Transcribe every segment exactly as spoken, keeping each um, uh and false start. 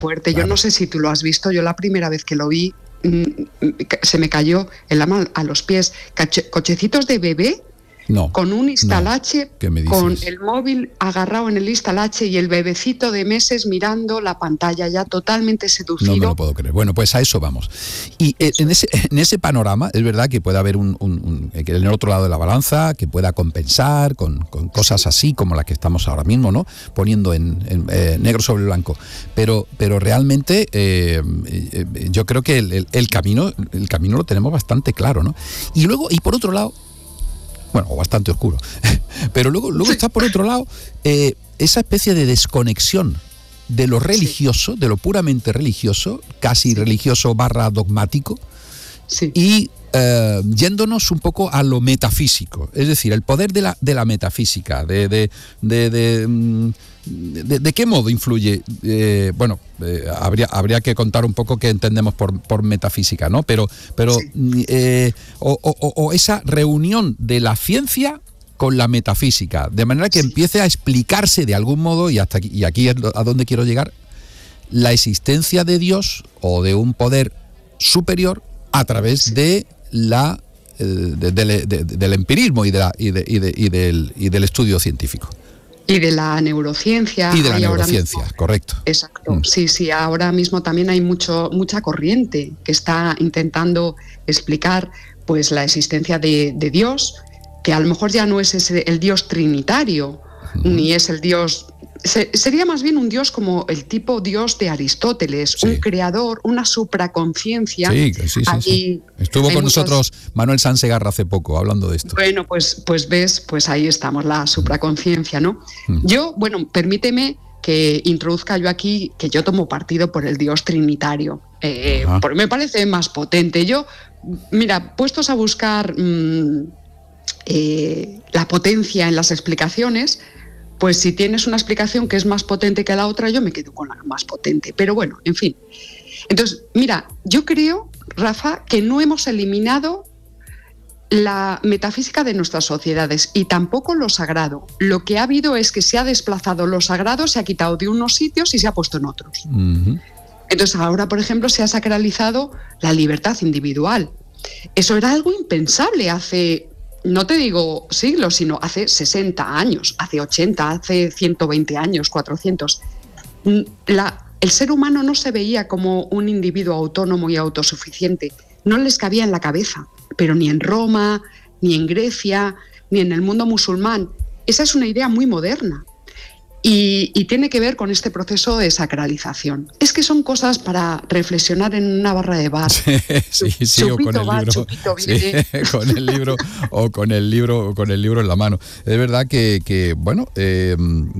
fuerte. Claro. Yo no sé si tú lo has visto, yo la primera vez que lo vi mmm, se me cayó el alma a los pies. Cache, cochecitos de bebé. No, con un instalache, no. con el móvil agarrado en el instalache y el bebecito de meses mirando la pantalla ya totalmente seducido. No me lo puedo creer. Bueno, pues a eso vamos. Y eh, en, ese, en ese panorama es verdad que puede haber un, un, un en el otro lado de la balanza que pueda compensar con, con cosas así como las que estamos ahora mismo, ¿no? Poniendo en, en eh, negro sobre blanco. Pero, pero realmente eh, eh, yo creo que el, el, el camino, el camino lo tenemos bastante claro, ¿no? Y luego, y por otro lado, bueno, o bastante oscuro, pero luego, luego está por otro lado eh, esa especie de desconexión de lo religioso, sí. de lo puramente religioso, casi sí. religioso barra dogmático, sí. y eh, yéndonos un poco a lo metafísico, es decir, el poder de la, de la metafísica, de, de, de, de, de, de, de qué modo influye, eh, bueno, eh, habría, habría que contar un poco qué entendemos por, por metafísica, ¿no? Pero, pero sí. eh, o, o, o esa reunión de la ciencia con la metafísica, de manera que sí. empiece a explicarse de algún modo, y hasta aquí, y aquí es a donde quiero llegar, la existencia de Dios o de un poder superior a través sí. de la de, de, de, de, del empirismo y de la y, de, y, de, y del y del estudio científico. Y de la neurociencia. Y de la neurociencia, mismo, correcto. Exacto. Mm. Sí, sí, ahora mismo también hay mucho mucha corriente que está intentando explicar pues la existencia de, de Dios, que a lo mejor ya no es ese, el Dios trinitario, mm. ni es el Dios... Se, sería más bien un Dios como el tipo Dios de Aristóteles, sí. un creador, una supraconciencia. Sí, sí, sí, Allí, sí. Estuvo con muchos... nosotros Manuel Sansegarra hace poco hablando de esto. Bueno, pues, pues ves, pues ahí estamos, la supraconciencia, ¿no? Mm. Yo, bueno, permíteme que introduzca yo aquí que yo tomo partido por el Dios trinitario, eh, porque me parece más potente. Yo, mira, puestos a buscar mmm, eh, la potencia en las explicaciones, pues si tienes una explicación que es más potente que la otra, yo me quedo con la más potente. Pero bueno, en fin. Entonces, mira, yo creo, Rafa, que no hemos eliminado la metafísica de nuestras sociedades y tampoco lo sagrado. Lo que ha habido es que se ha desplazado lo sagrado, se ha quitado de unos sitios y se ha puesto en otros. Uh-huh. Entonces ahora, por ejemplo, se ha sacralizado la libertad individual. Eso era algo impensable hace... No te digo siglos, sino hace sesenta años, hace ochenta, hace ciento veinte años, cuatrocientos. La, el ser humano no se veía como un individuo autónomo y autosuficiente. No les cabía en la cabeza, pero ni en Roma, ni en Grecia, ni en el mundo musulmán. Esa es una idea muy moderna. Y, y tiene que ver con este proceso de sacralización. Es que son cosas para reflexionar en una barra de bar. Sí, sí, sí, o con el va, libro, sí, con el libro o con el libro o con el libro en la mano. Es verdad que, que bueno, eh,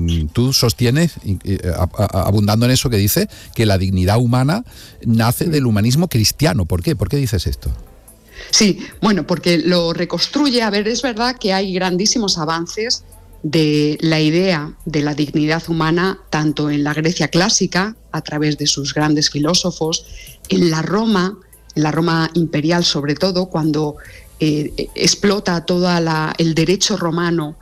tú sostienes, eh, abundando en eso que dice, que la dignidad humana nace del humanismo cristiano. ¿Por qué? ¿Por qué dices esto? Sí, bueno, porque lo reconstruye. A ver, es verdad que hay grandísimos avances de la idea de la dignidad humana, tanto en la Grecia clásica, a través de sus grandes filósofos, en la Roma, en la Roma imperial sobre todo, cuando eh, explota todo el derecho romano,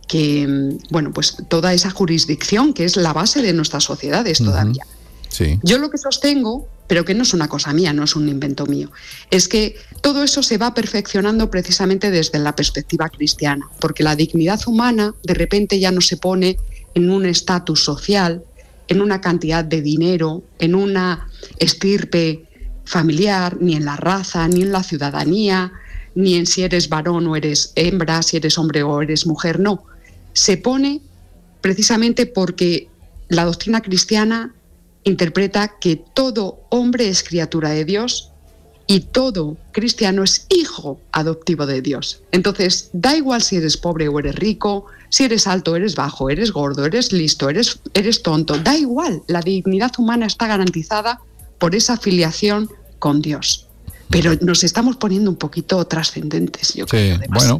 que, bueno, pues toda esa jurisdicción que es la base de nuestras sociedades uh-huh. todavía. Sí. Yo lo que sostengo, pero que no es una cosa mía, no es un invento mío, es que todo eso se va perfeccionando precisamente desde la perspectiva cristiana, porque la dignidad humana de repente ya no se pone en un estatus social, en una cantidad de dinero, en una estirpe familiar, ni en la raza, ni en la ciudadanía, ni en si eres varón o eres hembra, si eres hombre o eres mujer, no. Se pone precisamente porque la doctrina cristiana interpreta que todo hombre es criatura de Dios y todo cristiano es hijo adoptivo de Dios. Entonces, da igual si eres pobre o eres rico, si eres alto, eres bajo, eres gordo, eres listo, eres, eres tonto, da igual, la dignidad humana está garantizada por esa filiación con Dios. Pero nos estamos poniendo un poquito trascendentes, yo creo. Sí, bueno,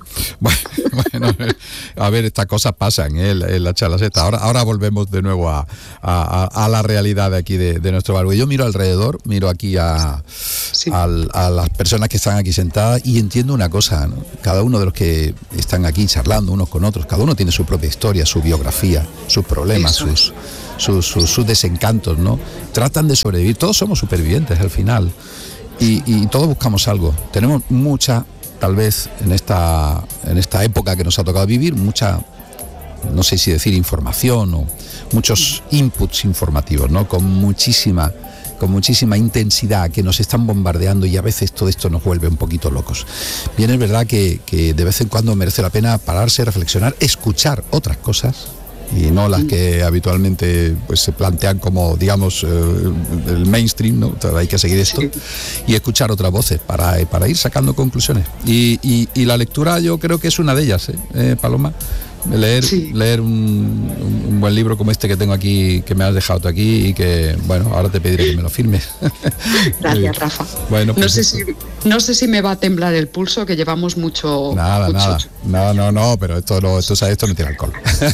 bueno, a ver, estas cosas pasan ¿eh? en, en la charla esta. Ahora, ahora volvemos de nuevo a, a, a la realidad de aquí de, de nuestro barrio. Yo miro alrededor, miro aquí a, sí. a, a las personas que están aquí sentadas y entiendo una cosa, ¿no? Cada uno de los que están aquí charlando unos con otros, cada uno tiene su propia historia, su biografía, sus problemas, sus, sus, sus, sus desencantos, ¿no? Tratan de sobrevivir, todos somos supervivientes al final, y, y todos buscamos algo. Tenemos mucha, tal vez en esta, en esta época que nos ha tocado vivir, mucha, no sé si decir información o muchos inputs informativos, ¿no? Con muchísima, con muchísima intensidad que nos están bombardeando, y a veces todo esto nos vuelve un poquito locos. Bien, es verdad que, que de vez en cuando merece la pena pararse, reflexionar, escuchar otras cosas y no las que habitualmente pues se plantean como, digamos, eh, el mainstream, ¿no? Hay que seguir esto, y escuchar otras voces para, para ir sacando conclusiones. Y, y, y la lectura yo creo que es una de ellas, ¿eh? Eh, Paloma. Leer, sí. leer un, un, un buen libro como este que tengo aquí, que me has dejado tú aquí, y que, bueno, ahora te pediré que me lo firmes. Gracias, Rafa. Bueno, pues no sé si no sé si me va a temblar el pulso, que llevamos mucho. Nada, mucho. nada. No, no, no, pero esto no, esto, esto no tiene alcohol.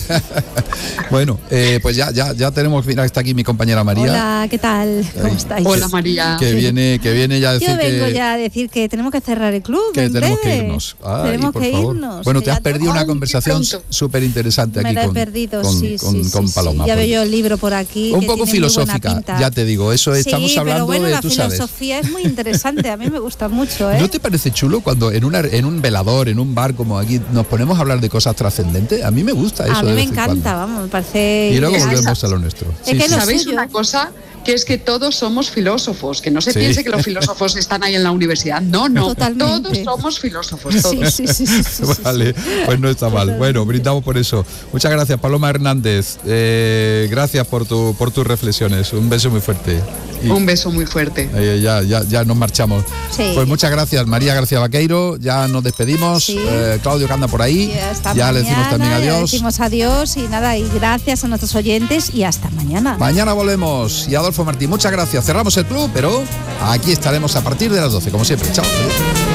Bueno, eh, pues ya, ya, ya tenemos, mira, está aquí mi compañera María. Hola, ¿qué tal? ¿Cómo estáis? Hola, María. Que viene, que viene ya a decir Yo vengo que, ya a decir que tenemos que cerrar el club. que en tenemos breve. que irnos. Ay, tenemos por que favor. irnos. Bueno, que te has ya perdido to- una Ay, conversación súper interesante aquí Me la he con, perdido, con, sí, con, sí, con sí, Paloma. sí. Ya Pues, veo yo el libro por aquí. un que poco tiene muy buena filosófica, pinta. ya te digo, eso estamos sí, hablando pero bueno, de, la tú sabes. filosofía es muy interesante, a mí me gusta mucho, ¿eh? ¿No te parece chulo cuando en, una, en un velador, en un bar como aquí, nos ponemos a hablar de cosas trascendentes? A mí me gusta eso. A mí de me vez en encanta, cuando. vamos, me parece. Y luego Es que volvemos esa- a lo nuestro. es Sí, que sí. lo ¿Sabéis suyo. una cosa? Que es que todos somos filósofos, que no se Sí. piense que los filósofos están ahí en la universidad. No, no, Totalmente. todos somos filósofos, todos. Sí, sí, sí, sí, sí, sí, Vale, pues no está mal. Bueno, brindamos por eso. Muchas gracias, Paloma Hernández. Eh, gracias por tu por tus reflexiones. Un beso muy fuerte. Y, Un beso muy fuerte. eh, ya, ya, ya nos marchamos. Sí. Pues muchas gracias, María García Vaqueiro. Ya nos despedimos. Sí. Eh, Claudio, que anda por ahí. Y hasta Ya mañana, le decimos también ya le adiós. decimos adiós y nada, y gracias a nuestros oyentes y hasta mañana. Mañana volvemos. Y Adolfo Martín, muchas gracias. Cerramos el club, pero aquí estaremos a partir de las doce, como siempre. Chao.